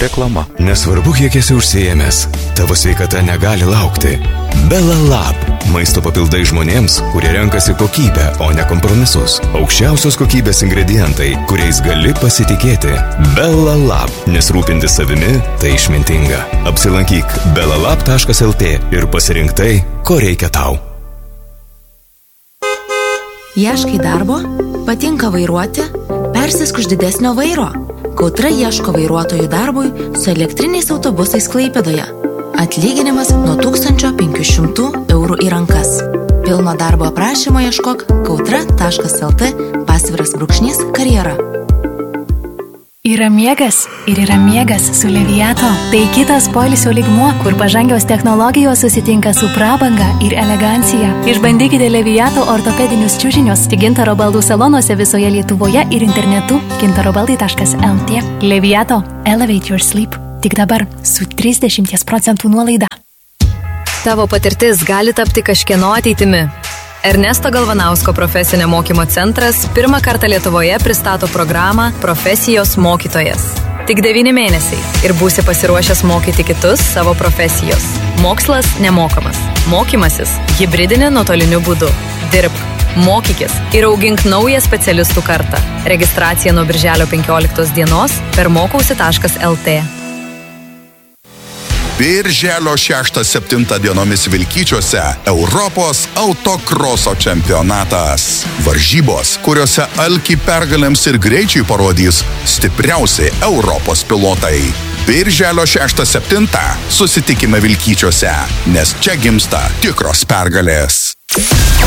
Reklama. Nesvarbu, kiek esi užsiėmęs, tavo sveikata negali laukti. Bella Lab. Maisto papildai žmonėms, kurie renkasi kokybę, o ne kompromisus. Aukščiausios kokybės ingredientai, kuriais gali pasitikėti. Bella Lab. Nes rūpintis savimi tai išmintinga. Apsilankyk bellalab.lt ir pasirink tai, ko reikia tau. Ieškai darbo? Patinka vairuoti? Persisk už didesnio vairo. Kautra ieško vairuotojų darbui su elektriniais autobusais Klaipėdoje. Atlyginimas nuo 1500 eurų į rankas. Pilno darbo aprašymo ieškok kautra.lt/karjera. Yra miegas ir yra miegas su Leviato. Tai kitas poilsio lygmuo, kur pažangios technologijos susitinka su prabanga ir elegancija. Išbandykite Leviato ortopedinius čiužinius tik Gintaro baldų salonuose visoje Lietuvoje ir internetu gintarobaldai.lt. Leviato. Elevate your sleep. Tik dabar su 30% nuolaida. Tavo patirtis gali tapti kažkieno ateitimi. Ernesto Galvanausko profesinio mokymo centras pirmą kartą Lietuvoje pristato programą Profesijos mokytojas. Tik 9 mėnesiai ir būsi pasiruošęs mokyti kitus savo profesijos. Mokslas nemokamas. Mokymasis hibridinė nuotoliniu būdu. Dirbk, mokykis ir augink naują specialistų kartą. Registracija nuo birželio 15 dienos per mokausi.lt. Birželio 6-7 dienomis Vilkyčiuose Europos autokroso čempionatas. Varžybos, kuriuose alkį pergalėms ir greičiai parodys stipriausi Europos pilotai. Birželio 6-7 susitikime Vilkyčiuose, nes čia gimsta tikros pergalės.